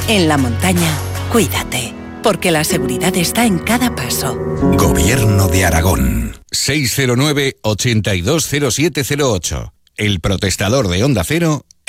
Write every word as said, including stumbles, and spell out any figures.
En la montaña, cuídate, porque la seguridad está en cada paso. Gobierno de Aragón. seis cero nueve, ochenta y dos cero siete cero ocho. El protestador de Onda Cero